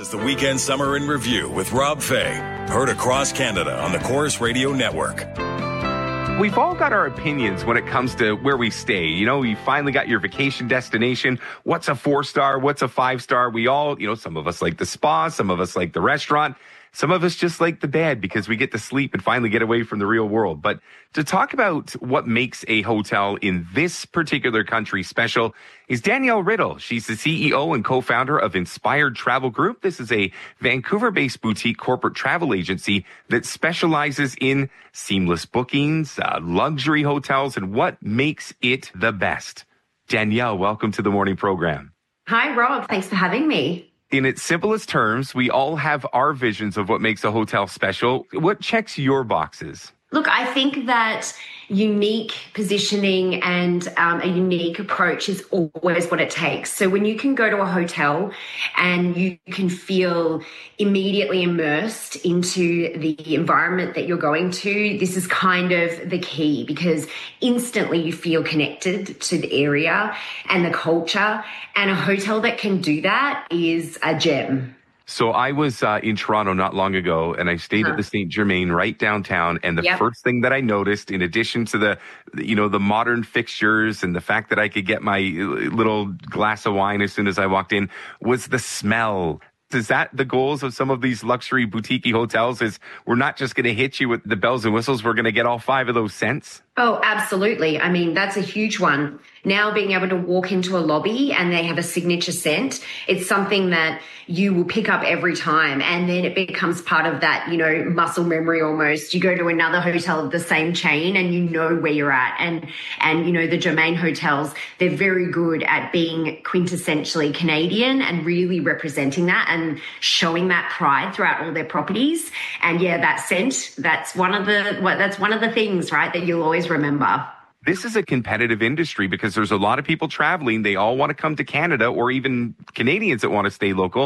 is the Weekend Summer in Review with Rob Fay. Heard across Canada on the Corus Radio Network. We've all got our opinions when it comes to where we stay. You know, you finally got your vacation destination. What's a 4-star? What's a 5-star? We all, some of us like the spa. Some of us like the restaurant. Some of us just like the bed because we get to sleep and finally get away from the real world. But to talk about what makes a hotel in this particular country special is Danielle Riddle. She's the CEO and co-founder of Inspired Travel Group. This is a Vancouver-based boutique corporate travel agency that specializes in seamless bookings, luxury hotels, and what makes it the best. Danielle, welcome to the morning program. Hi, Rob. Thanks for having me. In its simplest terms, we all have our visions of what makes a hotel special. What checks your boxes? Look, I think that unique positioning and a unique approach is always what it takes. So when you can go to a hotel and you can feel immediately immersed into the environment that you're going to, this is kind of the key because instantly you feel connected to the area and the culture. And a hotel that can do that is a gem. So I was in Toronto not long ago, and I stayed at the St. Germain right downtown. And the first thing that I noticed, in addition to the modern fixtures and the fact that I could get my little glass of wine as soon as I walked in, was the smell. Is that the goals of some of these luxury boutique hotels? Is we're not just going to hit you with the bells and whistles, we're going to get all 5 of those scents? Oh, absolutely. I mean, that's a huge one. Now being able to walk into a lobby and they have a signature scent, it's something that you will pick up every time. And then it becomes part of that, muscle memory almost. You go to another hotel of the same chain and you know where you're at. And the Germain hotels, they're very good at being quintessentially Canadian and really representing that and showing that pride throughout all their properties. And that scent, that's one of the things, right, that you'll always remember. This is a competitive industry because there's a lot of people traveling. They all want to come to Canada, or even Canadians that want to stay local.